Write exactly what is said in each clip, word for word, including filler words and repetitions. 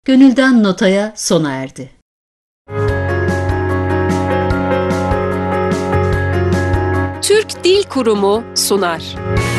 Gönülden Notaya sona erdi. Türk Dil Kurumu sunar.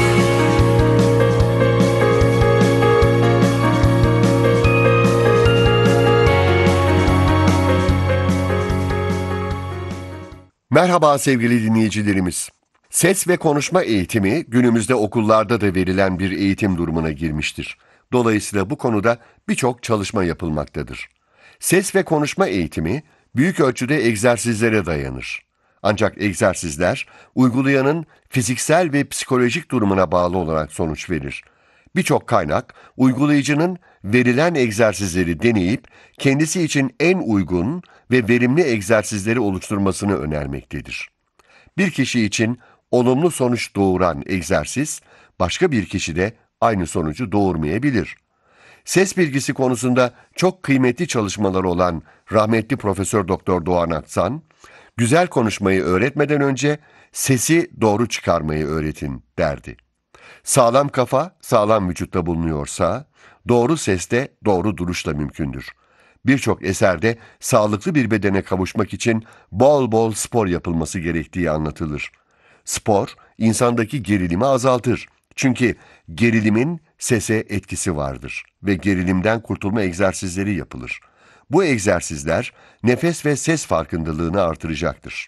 Merhaba sevgili dinleyicilerimiz. Ses ve konuşma eğitimi günümüzde okullarda da verilen bir eğitim durumuna girmiştir. Dolayısıyla bu konuda birçok çalışma yapılmaktadır. Ses ve konuşma eğitimi büyük ölçüde egzersizlere dayanır. Ancak egzersizler uygulayanın fiziksel ve psikolojik durumuna bağlı olarak sonuç verir. Birçok kaynak uygulayıcının verilen egzersizleri deneyip kendisi için en uygun ve verimli egzersizleri oluşturmasını önermektedir. Bir kişi için olumlu sonuç doğuran egzersiz, başka bir kişide aynı sonucu doğurmayabilir. Ses bilgisi konusunda çok kıymetli çalışmaları olan rahmetli Profesör Doktor Doğan Aksan, güzel konuşmayı öğretmeden önce sesi doğru çıkarmayı öğretin derdi. Sağlam kafa, sağlam vücutta bulunuyorsa, doğru ses de doğru duruşla mümkündür. Birçok eserde sağlıklı bir bedene kavuşmak için bol bol spor yapılması gerektiği anlatılır. Spor, insandaki gerilimi azaltır. Çünkü gerilimin sese etkisi vardır ve gerilimden kurtulma egzersizleri yapılır. Bu egzersizler nefes ve ses farkındalığını artıracaktır.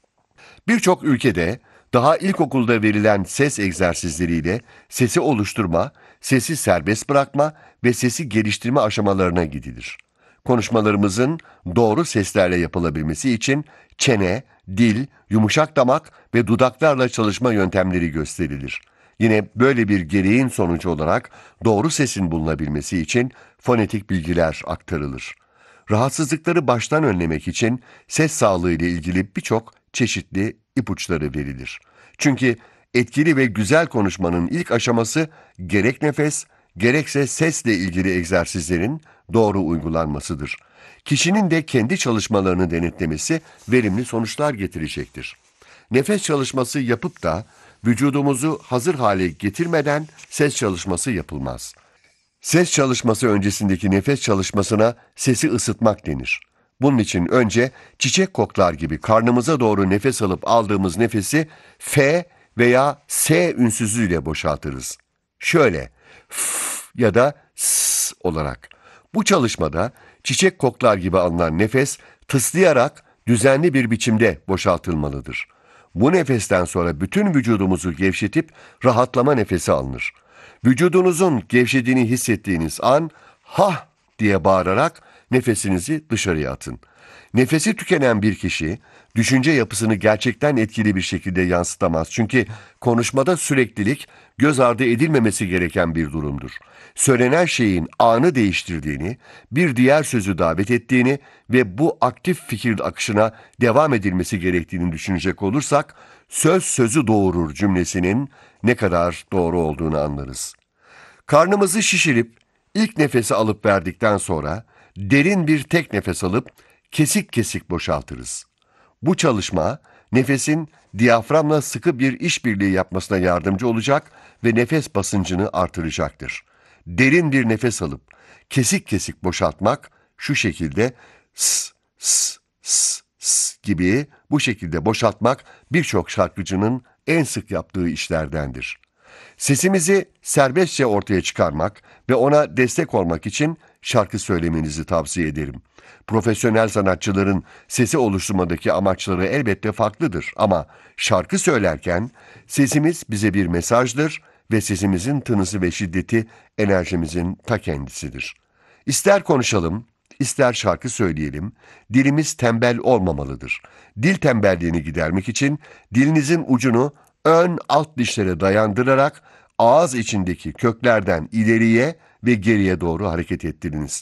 Birçok ülkede daha ilkokulda verilen ses egzersizleriyle sesi oluşturma, sesi serbest bırakma ve sesi geliştirme aşamalarına gidilir. Konuşmalarımızın doğru seslerle yapılabilmesi için çene, dil, yumuşak damak ve dudaklarla çalışma yöntemleri gösterilir. Yine böyle bir gereğin sonucu olarak doğru sesin bulunabilmesi için fonetik bilgiler aktarılır. Rahatsızlıkları baştan önlemek için ses sağlığı ile ilgili birçok çeşitli ipuçları verilir. Çünkü etkili ve güzel konuşmanın ilk aşaması gerek nefes, gerekse sesle ilgili egzersizlerin doğru uygulanmasıdır. Kişinin de kendi çalışmalarını denetlemesi verimli sonuçlar getirecektir. Nefes çalışması yapıp da vücudumuzu hazır hale getirmeden ses çalışması yapılmaz. Ses çalışması öncesindeki nefes çalışmasına sesi ısıtmak denir. Bunun için önce çiçek koklar gibi karnımıza doğru nefes alıp aldığımız nefesi F veya S ünsüzüyle boşaltırız. Şöyle F ya da S olarak. Bu çalışmada çiçek koklar gibi alınan nefes tıslayarak düzenli bir biçimde boşaltılmalıdır. Bu nefesten sonra bütün vücudumuzu gevşetip rahatlama nefesi alınır. Vücudunuzun gevşediğini hissettiğiniz an "Hah!" diye bağırarak nefesinizi dışarıya atın. Nefesi tükenen bir kişi, düşünce yapısını gerçekten etkili bir şekilde yansıtamaz. Çünkü konuşmada süreklilik göz ardı edilmemesi gereken bir durumdur. Söylenen şeyin anı değiştirdiğini, bir diğer sözü davet ettiğini ve bu aktif fikir akışına devam edilmesi gerektiğini düşünecek olursak, söz sözü doğurur cümlesinin ne kadar doğru olduğunu anlarız. Karnımızı şişirip ilk nefesi alıp verdikten sonra derin bir tek nefes alıp kesik kesik boşaltırız. Bu çalışma nefesin diyaframla sıkı bir işbirliği yapmasına yardımcı olacak ve nefes basıncını artıracaktır. Derin bir nefes alıp kesik kesik boşaltmak şu şekilde s s s s gibi bu şekilde boşaltmak birçok şarkıcının en sık yaptığı işlerdendir. Sesimizi serbestçe ortaya çıkarmak ve ona destek olmak için şarkı söylemenizi tavsiye ederim. Profesyonel sanatçıların sesi oluşturmadaki amaçları elbette farklıdır ama şarkı söylerken sesimiz bize bir mesajdır ve sesimizin tınısı ve şiddeti enerjimizin ta kendisidir. İster konuşalım, ister şarkı söyleyelim, dilimiz tembel olmamalıdır. Dil tembelliğini gidermek için dilinizin ucunu ön alt dişlere dayandırarak ağız içindeki köklerden ileriye ve geriye doğru hareket ettiriniz.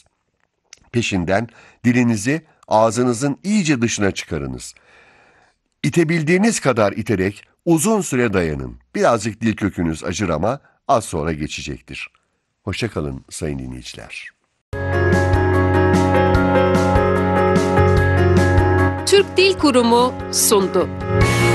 Peşinden dilinizi ağzınızın iyice dışına çıkarınız. İtebildiğiniz kadar iterek uzun süre dayanın. Birazcık dil kökünüz acır ama az sonra geçecektir. Hoşça kalın sayın dinleyiciler. Türk Dil Kurumu sundu.